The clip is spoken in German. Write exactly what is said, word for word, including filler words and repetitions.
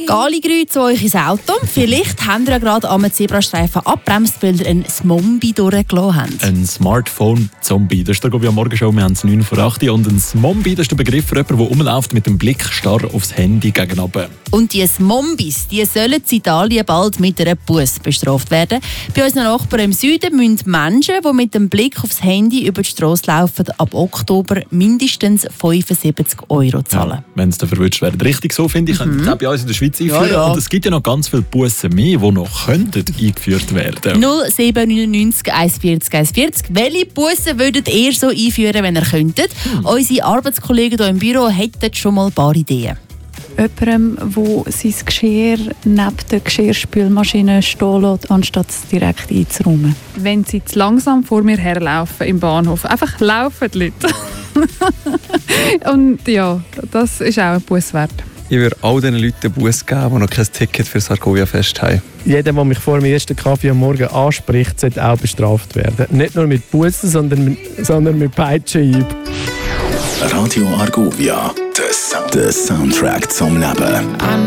Galligrü zu euch ins Auto. Vielleicht habt ihr ja gerade am Zebrastreifen abbremst, weil ihr ein Zombie durchgelassen habt. Ein Smartphone-Zombie. Das ist der Gobi am Morgenshow. Wir haben es neun vor acht. Und ein Zombie, das ist der Begriff für jemanden, der rumläuft mit dem Blick starr aufs Handy gegenüber. Und die Zombies, die sollen in Italien bald mit einer Busse bestraft werden. Bei unseren Nachbarn im Süden müssen Menschen, die mit dem Blick aufs Handy über die Strasse laufen, ab Oktober mindestens fünfundsiebzig Euro zahlen. Ja, wenn es dann verwünscht werden. Richtig so, finde ich, mhm. können auch bei uns in der Schweiz einführen. Ja, ja. Und es gibt ja noch ganz viele Bussen mehr, die noch könnten eingeführt werden. null sieben neun neun eins vier null eins vier null. Welche Bussen würdet ihr so einführen, wenn ihr könntet? Hm. Unsere Arbeitskollegen hier im Büro hätten schon mal ein paar Ideen. Jemandem, der sein Geschirr neben der Geschirrspülmaschine stehen lässt, anstatt es direkt einzuräumen. Wenn sie zu langsam vor mir herlaufen im Bahnhof. Einfach laufen die Leute. Und ja, das ist auch ein Bus wert. Ich würde all den Leuten einen Bus geben, die noch kein Ticket für das Argovia-Fest haben. Jeder, der mich vor dem ersten Kaffee am Morgen anspricht, sollte auch bestraft werden. Nicht nur mit Bussen, sondern mit, sondern mit Peitschenhieb. Radio Argovia, der Soundtrack zum Leben.